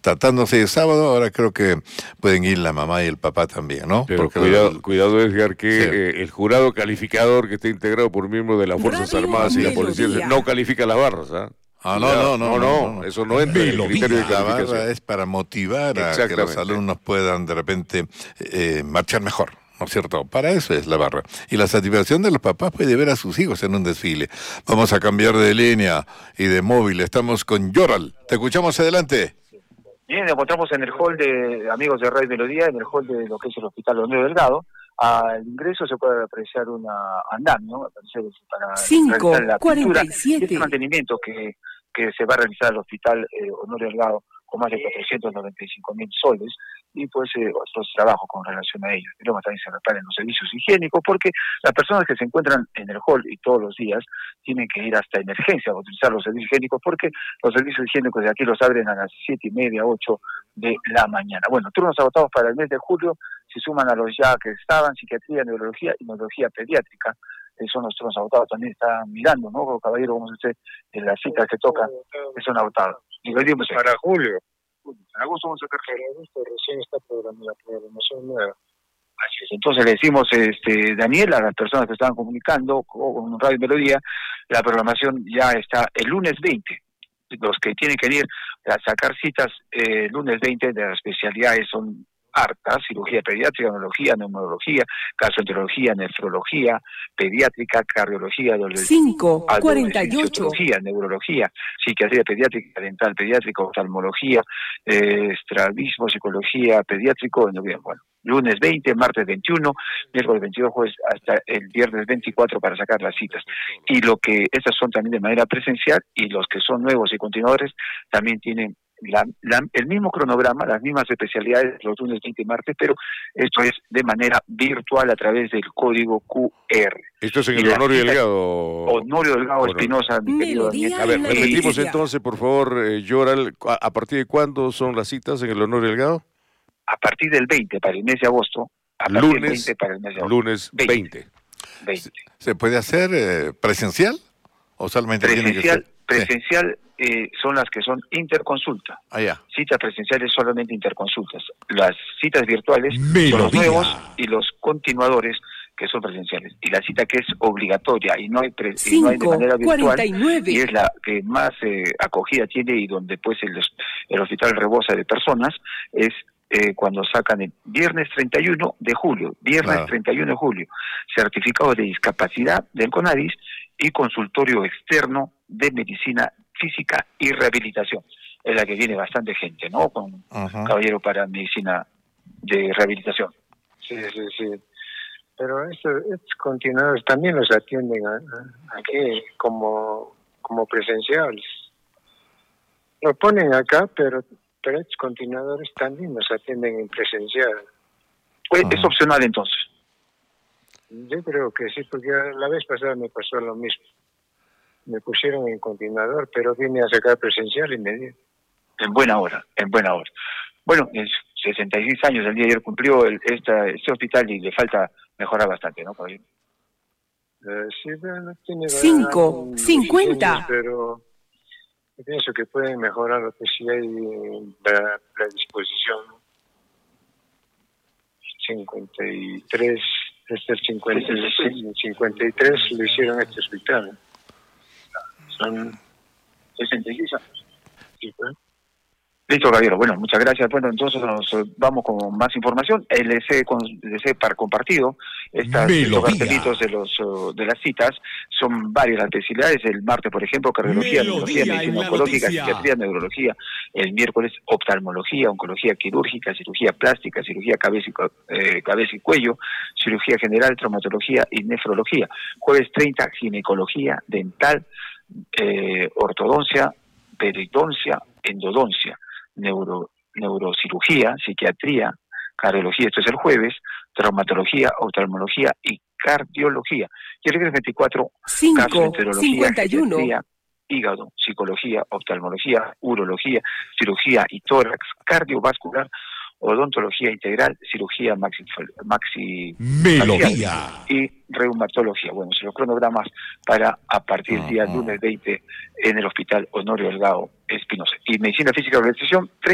tratándose de sábado, ahora creo que pueden ir la mamá y el papá también, ¿no? Pero Porque cuidado, Edgar, que sí. el jurado calificador que está integrado por miembros de las Fuerzas Radio Armadas y la Policía Melodía. no califica las barras, ¿ah? Ah, Cuidado. no. Eso no entra en el criterio de La barra calificación. es para motivar a que los Exactamente. alumnos puedan de repente marchar mejor, ¿no es cierto? Para eso es la barra. Y la satisfacción de los papás puede ver a sus hijos en un desfile. Vamos a cambiar de línea y de móvil. Estamos con Yoral. Te escuchamos adelante. Bien, nos encontramos en el hall de amigos de Radio Melodía, en el hall de lo que es el Hospital Leonel Delgado. Al ingreso se puede apreciar una andamio para realizar la pintura y 5:47. este mantenimiento que se va a realizar al Hospital Honorio Delgado con más de 495.000 soles y pues otros trabajos con relación a ellos. Pero también se reparen los servicios higiénicos porque las personas que se encuentran en el hall y todos los días tienen que ir hasta emergencia a utilizar los servicios higiénicos porque los servicios higiénicos de aquí los abren a las 7:30, 8 de la mañana. Bueno, turnos agotados para el mes de julio se suman a los ya que estaban, psiquiatría, neurología y neurología pediátrica. Son los turnos agotados, también están mirando, ¿no, caballero? Como usted, en las citas que tocan, que son agotados. Y lo dimos para julio. en agosto vamos a sacar Para agosto recién está la programación nueva. Así es. Entonces le decimos, Daniel, a las personas que estaban comunicando con Radio Melodía, la programación ya está el lunes 20. Los que tienen que ir a sacar citas lunes 20 de las especialidades son hartas: cirugía pediátrica, neurología, neumología, gastroenterología, nefrología, pediátrica, cardiología, 5:48. neurología, psiquiatría pediátrica, dental pediátrica, oftalmología, estrabismo, psicología pediátrico, bueno, lunes 20, martes 21, miércoles 22, jueves hasta el viernes 24 para sacar las citas. Y estas son también de manera presencial, y los que son nuevos y continuadores también tienen el mismo cronograma, las mismas especialidades los lunes 20 y martes, pero esto es de manera virtual a través del código QR. Esto es en el Honorio Delgado. Honorio Delgado Espinosa, mi querido Daniel. A ver, la repetimos Melodía. entonces, por favor, Yoral, ¿a partir de cuándo son las citas en el Honorio Delgado? A partir del 20 para el mes de agosto, a partir del 20 para el mes de agosto. Lunes 20. 20. ¿Se puede hacer presencial o solamente tiene que ser? Presencial son las que son interconsulta. Allá. Citas presenciales solamente interconsultas. Las citas virtuales son los Melodía. nuevos y los continuadores que son presenciales. Y la cita que es obligatoria y no hay de manera virtual, 5:49. y es la que más acogida tiene y donde pues el hospital rebosa de personas, es cuando sacan el viernes 31 de julio, Claro. 31 de julio, certificado de discapacidad del CONADIS y consultorio externo de medicina física y rehabilitación. Es la que viene bastante gente, ¿no? Con Ajá. caballero para medicina de rehabilitación. Sí. Pero estos continuadores también los atienden aquí como presenciales. Lo ponen acá, pero estos continuadores también nos atienden en presencial. Pues, es opcional entonces. Yo creo que sí, porque la vez pasada me pasó lo mismo. Me pusieron en continuador, pero vine a sacar presencial y me dio. En buena hora. Bueno, en 66 años el día de ayer cumplió este hospital y le falta mejorar bastante, ¿no, caballero? Sí, no tiene 5:50. pero yo pienso que pueden mejorar lo que sí hay la predisposición. 53, este es el 53 lo hicieron este hospital. Son 66 años. sí, pues. Listo, caballero. Bueno, muchas gracias. Bueno, entonces nos vamos con más información. Les he compartido estos cartelitos de las citas. Son varias las especialidades. El martes, por ejemplo, cardiología, neurología, medicina oncológica, psiquiatría, neurología. El miércoles, oftalmología, oncología quirúrgica, cirugía plástica, cirugía cabeza y cuello, cirugía general, traumatología y nefrología. Jueves 30, ginecología, dental, ortodoncia, periodoncia, endodoncia, neurocirugía, psiquiatría, cardiología, esto es el jueves, traumatología, oftalmología y cardiología. Y el viernes 24, gastroenterología, 5:51. geriatría, hígado, psicología, oftalmología, urología, cirugía y tórax, cardiovascular, odontología integral, cirugía Melodía. y reumatología. Bueno, son los cronogramas para a partir del día lunes 20 en el Hospital Honorio Delgado Espinosa. Y medicina física y rehabilitación,